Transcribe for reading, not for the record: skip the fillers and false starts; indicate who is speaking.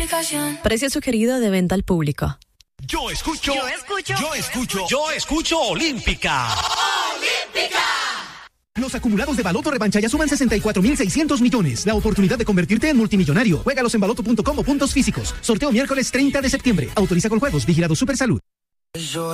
Speaker 1: aplicación.
Speaker 2: Precio sugerido de venta al público.
Speaker 3: Yo escucho Olímpica.
Speaker 1: ¡Olímpica!
Speaker 4: Los acumulados de Baloto Revancha ya suman 64.600 millones. La oportunidad de convertirte en multimillonario. Juégalos en baloto.com o puntos físicos. Sorteo miércoles 30 de septiembre. Autoriza con juegos. Vigilado Supersalud.